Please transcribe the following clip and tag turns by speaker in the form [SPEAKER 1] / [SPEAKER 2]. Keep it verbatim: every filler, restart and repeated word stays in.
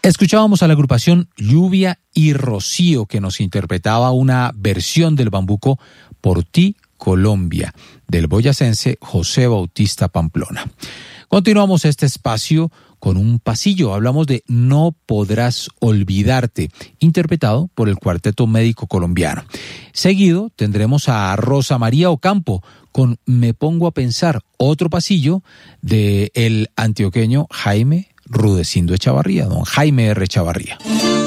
[SPEAKER 1] Escuchábamos a la agrupación Lluvia y Rocío, que nos interpretaba una versión del bambuco Por ti, Colombia, del boyacense José Bautista Pamplona. Continuamos este espacio con un pasillo. Hablamos de No podrás olvidarte, interpretado por el Cuarteto Médico Colombiano. Seguido tendremos a Rosa María Ocampo con Me pongo a pensar, otro pasillo de el antioqueño Jaime Rudecindo Echavarría, don Jaime R. Echavarría.